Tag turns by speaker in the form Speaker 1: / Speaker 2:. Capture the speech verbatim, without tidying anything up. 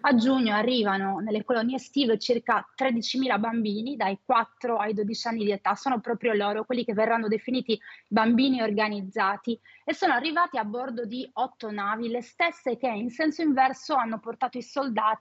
Speaker 1: A giugno arrivano nelle colonie estive circa tredicimila bambini dai quattro ai dodici anni di età, sono proprio loro quelli che verranno definiti bambini organizzati e sono arrivati a bordo di otto navi, le stesse che in senso inverso hanno portato i soldati